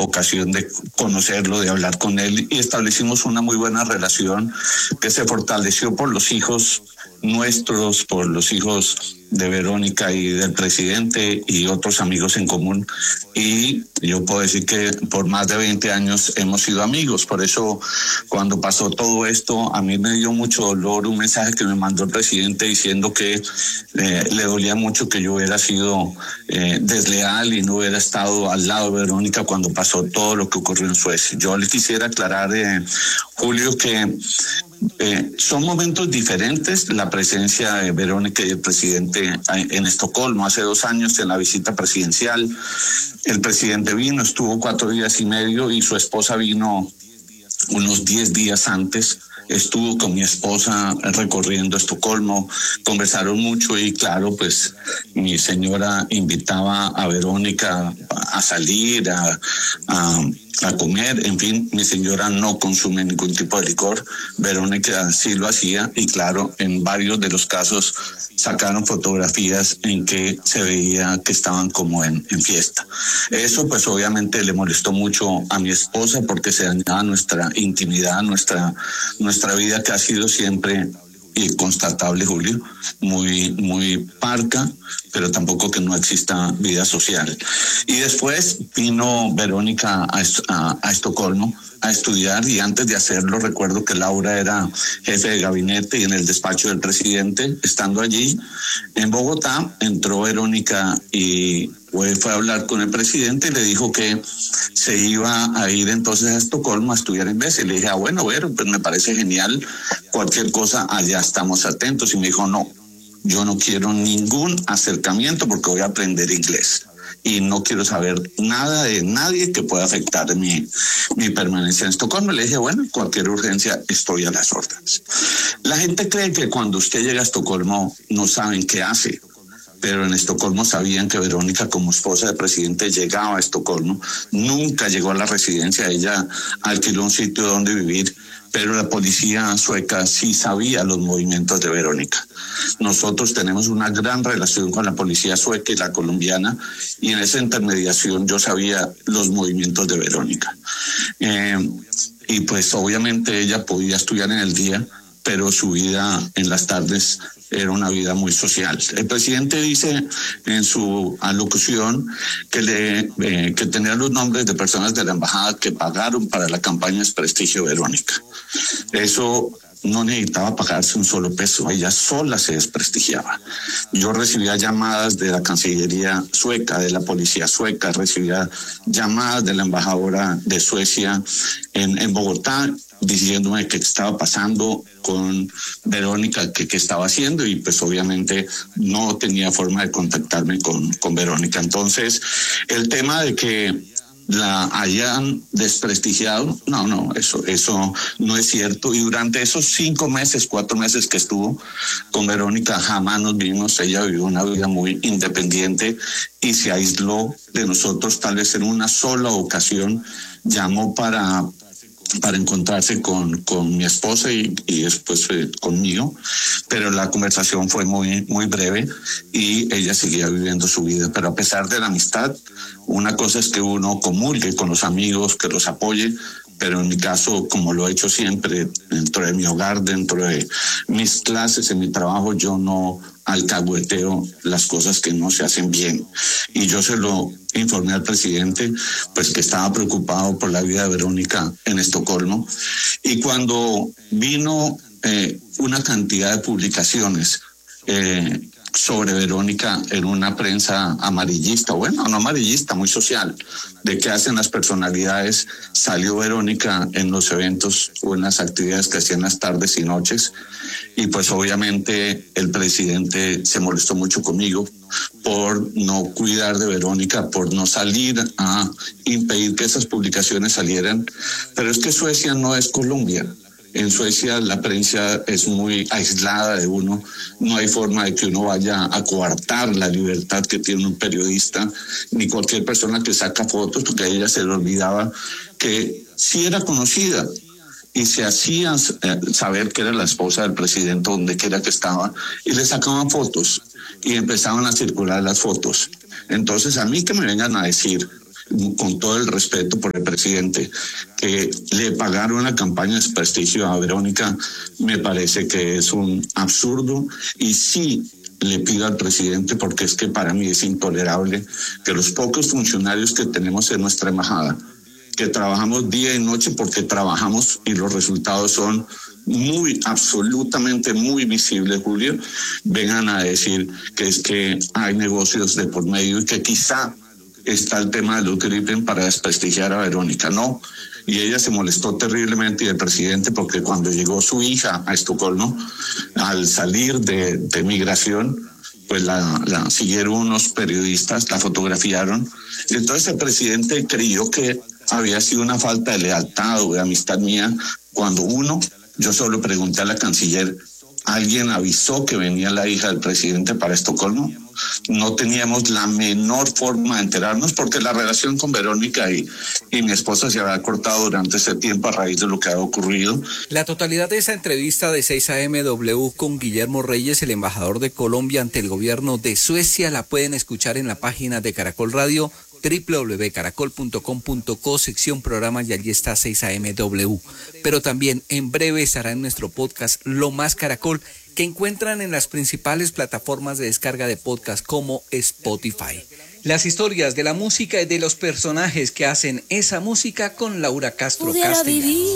ocasión de conocerlo, de hablar con él, y establecimos una muy buena relación que se fortaleció por los hijos nuestros, por los hijos de Verónica y del presidente y otros amigos en común. Y yo puedo decir que por más de 20 años hemos sido amigos. Por eso, cuando pasó todo esto, a mí me dio mucho dolor un mensaje que me mandó el presidente diciendo que le dolía mucho que yo hubiera sido desleal y no hubiera estado al lado de Verónica cuando pasó todo lo que ocurrió en Suecia. Yo le quisiera aclarar, Julio, que son momentos diferentes. La presencia de Verónica y el presidente en Estocolmo hace 2 años en la visita presidencial. El presidente vino, estuvo 4 días y medio, y su esposa vino unos 10 días antes. Estuvo con mi esposa recorriendo Estocolmo, conversaron mucho y claro, pues mi señora invitaba a Verónica a salir, a comer, en fin, mi señora no consume ningún tipo de licor, Verónica sí lo hacía, y claro, en varios de los casos sacaron fotografías en que se veía que estaban como en fiesta. Eso pues obviamente le molestó mucho a mi esposa porque se dañaba nuestra intimidad, nuestra vida, que ha sido siempre constatable, Julio, muy parca, pero tampoco que no exista vida social. Y después vino Verónica a Estocolmo a estudiar, y antes de hacerlo recuerdo que Laura era jefe de gabinete, y en el despacho del presidente, estando allí en Bogotá, entró Verónica y fue a hablar con el presidente y le dijo que se iba a ir entonces a Estocolmo a estudiar inglés. Y le dije, bueno, pues me parece genial, cualquier cosa, allá estamos atentos. Y me dijo, no, yo no quiero ningún acercamiento porque voy a aprender inglés y no quiero saber nada de nadie que pueda afectar mi permanencia en Estocolmo. Le dije, bueno, cualquier urgencia estoy a las órdenes. La gente cree que cuando usted llega a Estocolmo no saben qué hace, pero en Estocolmo sabían que Verónica, como esposa del presidente, llegaba a Estocolmo. Nunca llegó a la residencia, ella alquiló un sitio donde vivir, pero la policía sueca sí sabía los movimientos de Verónica. Nosotros tenemos una gran relación con la policía sueca y la colombiana, y en esa intermediación yo sabía los movimientos de Verónica. Y pues obviamente ella podía estudiar en el día, pero su vida en las tardes era una vida muy social. El presidente dice en su alocución que tenía los nombres de personas de la embajada que pagaron para la campaña de desprestigio de Verónica. Eso no necesitaba pagarse un solo peso, ella sola se desprestigiaba. Yo recibía llamadas de la Cancillería sueca, de la policía sueca, recibía llamadas de la embajadora de Suecia en Bogotá, diciéndome qué estaba pasando con Verónica, qué estaba haciendo, y pues obviamente no tenía forma de contactarme con Verónica. Entonces, el tema de que la hayan desprestigiado, no, eso no es cierto. Y durante esos 5 meses, 4 meses que estuvo con Verónica, jamás nos vimos. Ella vivió una vida muy independiente y se aisló de nosotros. Tal vez en una sola ocasión llamó para encontrarse con mi esposa y después conmigo, pero la conversación fue muy breve y ella seguía viviendo su vida. Pero a pesar de la amistad, una cosa es que uno comulgue con los amigos, que los apoye, pero en mi caso, como lo he hecho siempre, dentro de mi hogar, dentro de mis clases, en mi trabajo, yo no alcahueteo las cosas que no se hacen bien. Y yo se lo informé al presidente, pues que estaba preocupado por la vida de Verónica en Estocolmo. Y cuando vino una cantidad de publicaciones sobre Verónica en una prensa amarillista, bueno, no amarillista, muy social, de qué hacen las personalidades, salió Verónica en los eventos o en las actividades que hacían las tardes y noches, y pues obviamente el presidente se molestó mucho conmigo por no cuidar de Verónica, por no salir a impedir que esas publicaciones salieran. Pero es que Suecia no es Colombia. En Suecia la prensa es muy aislada de uno, no hay forma de que uno vaya a coartar la libertad que tiene un periodista, ni cualquier persona que saca fotos, porque a ella se le olvidaba que sí era conocida y se hacía saber que era la esposa del presidente donde quiera que estaba, y le sacaban fotos y empezaban a circular las fotos. Entonces, a mí que me vengan a decir con todo el respeto por el presidente, que le pagaron la campaña de desprestigio a Verónica, me parece que es un absurdo. Y sí le pido al presidente, porque es que para mí es intolerable que los pocos funcionarios que tenemos en nuestra embajada, que trabajamos día y noche porque trabajamos y los resultados son absolutamente muy visibles, Julio, vengan a decir que es que hay negocios de por medio y que quizá está el tema de Luz Gripen para desprestigiar a Verónica. No, y ella se molestó terriblemente, y el presidente, porque cuando llegó su hija a Estocolmo, al salir de migración, pues la siguieron unos periodistas, la fotografiaron, y entonces el presidente creyó que había sido una falta de lealtad o de amistad mía, cuando yo solo pregunté a la canciller, ¿alguien avisó que venía la hija del presidente para Estocolmo? No teníamos la menor forma de enterarnos, porque la relación con Verónica y mi esposa se había cortado durante ese tiempo a raíz de lo que había ocurrido. La totalidad de esa entrevista de 6 AM con Guillermo Reyes, el embajador de Colombia ante el gobierno de Suecia, la pueden escuchar en la página de Caracol Radio, www.caracol.com.co, sección programas, y allí está 6 AM. Pero también en breve estará en nuestro podcast Lo Más Caracol, que encuentran en las principales plataformas de descarga de podcast como Spotify. Las historias de la música y de los personajes que hacen esa música con Laura Castro Castellano.